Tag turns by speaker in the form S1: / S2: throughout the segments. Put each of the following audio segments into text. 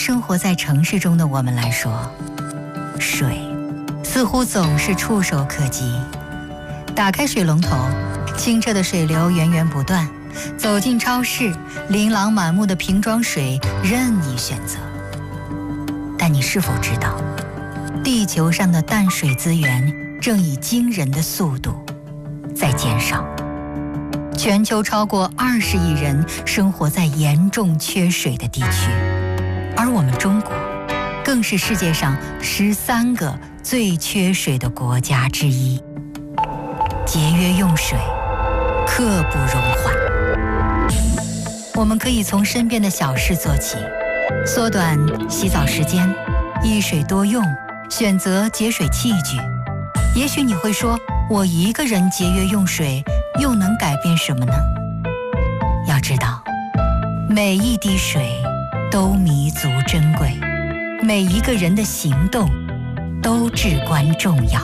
S1: 生活在城市中的我们来说，水似乎总是触手可及。打开水龙头，清澈的水流源源不断；走进超市，琳琅满目的瓶装水任你选择。但你是否知道，地球上的淡水资源正以惊人的速度在减少？全球超过20亿人生活在严重缺水的地区，而我们中国更是世界上13个最缺水的国家之一。节约用水，刻不容缓。我们可以从身边的小事做起，缩短洗澡时间，一水多用，选择节水器具。也许你会说，我一个人节约用水又能改变什么呢？要知道，每一滴水都弥足珍贵，每一个人的行动都至关重要。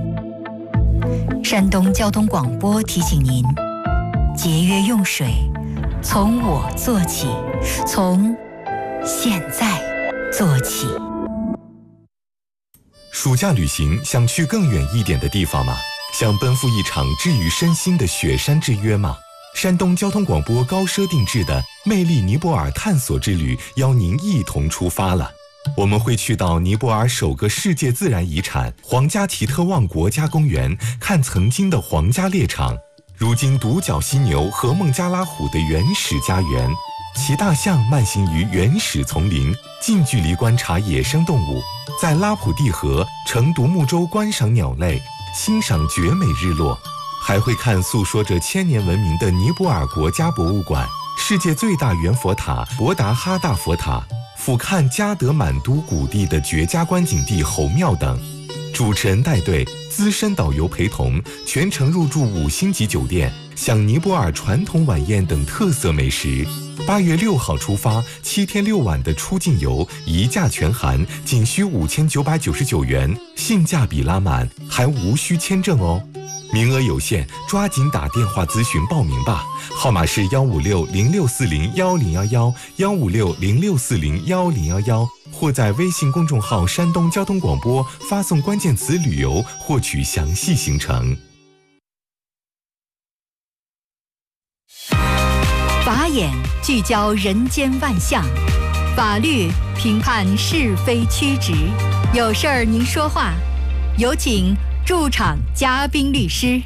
S1: 山东交通广播提醒您，节约用水，从我做起，从现在做起。
S2: 暑假旅行想去更远一点的地方吗？想奔赴一场治愈身心的雪山之约吗？山东交通广播高奢定制的魅力尼泊尔探索之旅邀您一同出发了。我们会去到尼泊尔首个世界自然遗产皇家奇特旺国家公园，看曾经的皇家猎场，如今独角犀牛和孟加拉虎的原始家园，骑大象慢行于原始丛林，近距离观察野生动物，在拉普蒂河乘独木舟观赏鸟类，欣赏绝美日落，还会看诉说着1000年文明的尼泊尔国家博物馆，世界最大圆佛塔博达哈大佛塔，俯瞰加德满都谷地的绝佳观景地侯庙等。主持人带队，资深导游陪同，全程入住5星级酒店，享尼泊尔传统晚宴等特色美食。8月6号出发，7天6晚的出境游一价全含，仅需5999元，性价比拉满，还无需签证哦。名额有限，抓紧打电话咨询报名吧，号码是15606401011，15606401011，或在微信公众号山东交通广播发送关键词旅游获取详细行程。
S1: 法眼聚焦人间万象，法律评判是非曲直，有事儿您说话，有请驻场嘉宾律师。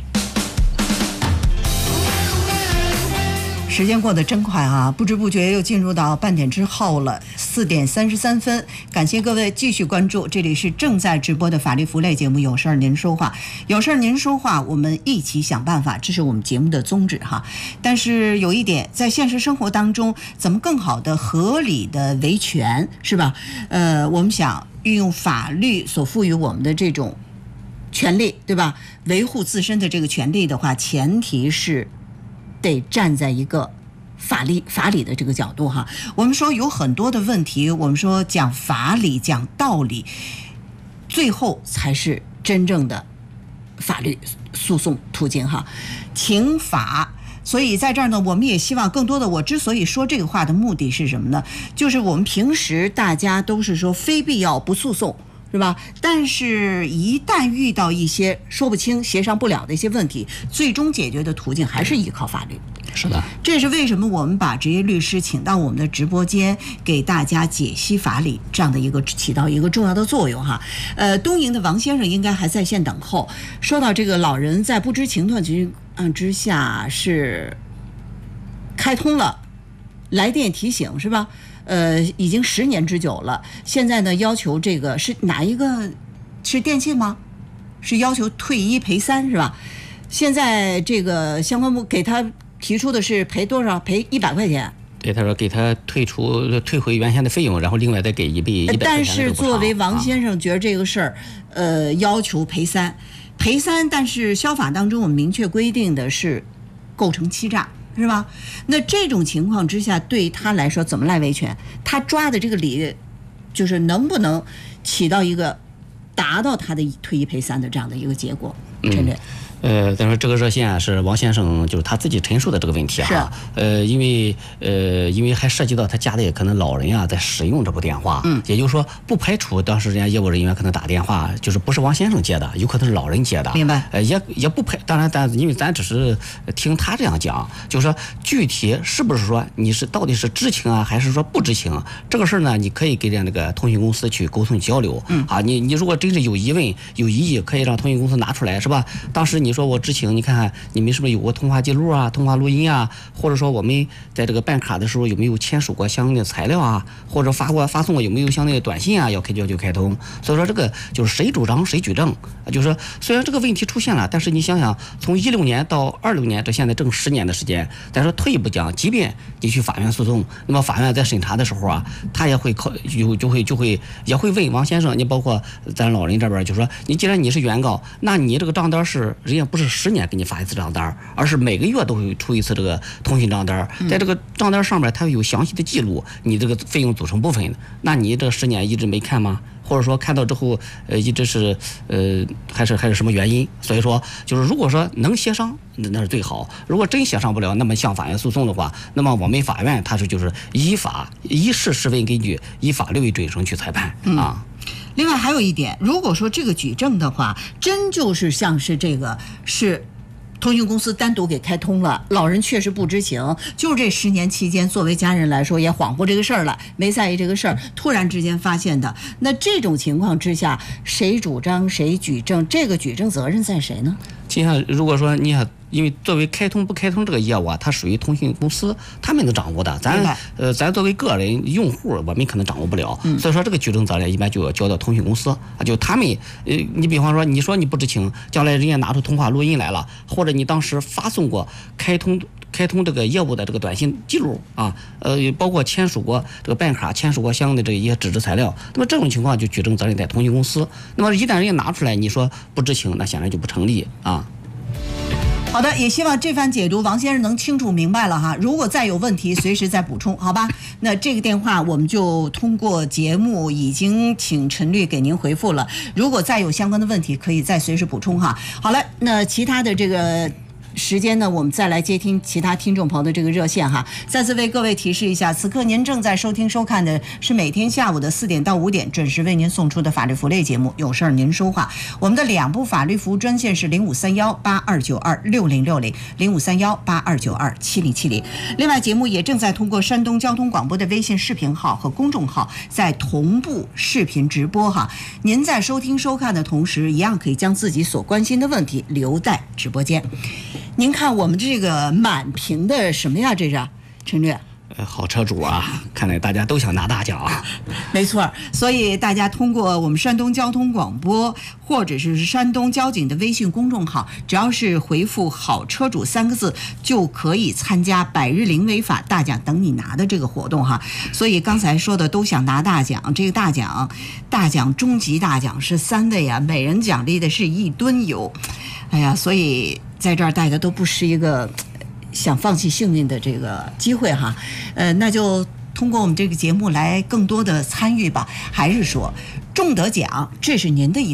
S3: 时间过得真快啊，不知不觉又进入到半点之后了，4点33分。感谢各位继续关注，这里是正在直播的法律服务类节目《有事儿您说话》，有事儿您说话，我们一起想办法，这是我们节目的宗旨哈。但是有一点，在现实生活当中，怎么更好的合理的维权，是吧？我们想运用法律所赋予我们的这种权利，对吧？维护自身的这个权利的话，前提是得站在一个法理的这个角度哈。我们说有很多的问题，我们说讲法理讲道理，最后才是真正的法律诉讼途径哈。情法，所以在这儿呢，我们也希望更多的，我之所以说这个话的目的是什么呢？就是我们平时大家都是说非必要不诉讼，是吧？但是一旦遇到一些说不清协商不了的一些问题，最终解决的途径还是依靠法律。
S4: 是的，
S3: 这是为什么我们把职业律师请到我们的直播间，给大家解析法理，这样的一个起到一个重要的作用哈。东营的王先生应该还在线等候。说到这个老人在不知情之下是开通了来电提醒，是吧？已经10年之久了。现在呢，要求这个是哪一个？是电信吗？是要求退1赔3是吧？现在这个相关部给他提出的是赔多少？赔100块钱。
S4: 对，他说给他退回原先的费用，然后另外再给100块钱的补偿。
S3: 但是作为王先生觉得这个事儿，要求赔3，但是消法当中我们明确规定的是构成欺诈。是吧？那这种情况之下，对他来说怎么来维权？他抓的这个理，就是能不能起到一个达到他的退1赔3的这样的一个结果？陈律，
S4: 咱说这个热线啊，是王先生就是他自己陈述的这个问题啊。因为还涉及到他家里可能老人啊在使用这部电话，也就是说不排除当时人家业务人员可能打电话，就是不是王先生接的，有可能是老人接的。
S3: 明白？
S4: 也不排，当然因为咱只是听他这样讲，就是说具体是不是说你是到底是知情啊，还是说不知情，这个事儿呢，你可以跟那个通讯公司去沟通交流。你如果真是有疑问有异议，可以让通讯公司拿出来，是吧？当时你说我知情，你看看你们是不是有过通话记录啊、通话录音啊，或者说我们在这个办卡的时候有没有签署过相应的材料啊，或者发送过有没有相应的短信啊，要求开通。所以说这个就是谁主张谁举证，就是说虽然这个问题出现了，但是你想想，从16年到26年，这现在正10年的时间，但是退一步讲，即便你去法院诉讼，那么法院在审查的时候啊，他也会也会问王先生，你包括咱老人这边，就说你既然你是原告，那你这个账单是人家不是10年给你发一次账单，而是每个月都会出一次这个通讯账单，在这个账单上面它有详细的记录你这个费用组成部分，那你这10年一直没看吗？或者说看到之后，一直是还是什么原因？所以说，就是如果说能协商，那是最好。如果真协商不了，那么向法院诉讼的话，那么我们法院它就是依事实为根据，以法律为准绳去裁判啊。
S3: 另外还有一点，如果说这个举证的话，真就是像是这个是通讯公司单独给开通了，老人确实不知情，就是这10年期间，作为家人来说也恍惚这个事儿了，没在意这个事儿，突然之间发现的。那这种情况之下，谁主张谁举证，这个举证责任在谁呢？
S4: 就像如果说你看，因为作为开通不开通这个业务啊，它属于通讯公司他们能掌握的，咱作为个人用户，我们可能掌握不了。所以说这个举证责任一般就要交到通讯公司啊，就他们你比方说你说你不知情，将来人家拿出通话录音来了，或者你当时发送过开通这个业务的这个短信记录啊，包括签署过这个办卡，签署过相应的这一些纸质材料，那么这种情况就举证责任在通讯公司。那么一旦人家拿出来，你说不知情，那显然就不成立啊。
S3: 好的，也希望这番解读王先生能清楚明白了哈。如果再有问题，随时再补充，好吧？那这个电话我们就通过节目已经请陈律给您回复了。如果再有相关的问题，可以再随时补充哈。好了，那其他的这个时间呢，我们再来接听其他听众朋友的这个热线哈。再次为各位提示一下，此刻您正在收听收看的是每天下午的4点到5点准时为您送出的法律福利节目，有事儿您说话。我们的2部法律服务专线是053182926060，053182927070。另外，节目也正在通过山东交通广播的微信视频号和公众号在同步视频直播哈。您在收听收看的同时，一样可以将自己所关心的问题留在直播间。您看我们这个满屏的什么呀？这是陈律。
S4: 好车主啊，看来大家都想拿大奖啊。
S3: 没错，所以大家通过我们山东交通广播或者是山东交警的微信公众号，只要是回复好车主3个字，就可以参加百日零违法大奖等你拿的这个活动哈。所以刚才说的都想拿大奖，这个大奖终极大奖是3位啊，每人奖励的是1吨油。哎呀，所以在这儿大家都不是一个想放弃幸运的这个机会哈，那就通过我们这个节目来更多的参与吧。还是说中得奖，这是您的一